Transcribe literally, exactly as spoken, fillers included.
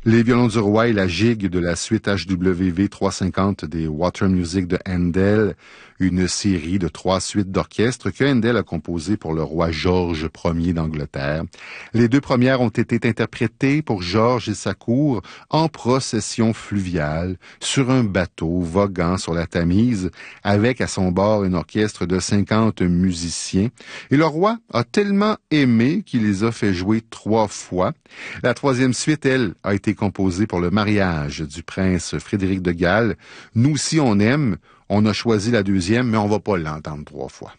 Les violons du roi et la gigue de la suite H W V trois cent cinquante des Water Music de Handel, une série de trois suites d'orchestre que Handel a composées pour le roi George Ier d'Angleterre. Les deux premières ont été interprétées pour George et sa cour en procession fluviale sur un bateau voguant sur la Tamise avec à son bord un orchestre de cinquante musiciens. Et le roi a tellement aimé qu'il les a fait jouer trois fois. La troisième suite, elle, a été composée pour le mariage du prince Frédéric de Galles. Nous aussi, on aime. On a choisi la deuxième, mais on va pas l'entendre trois fois.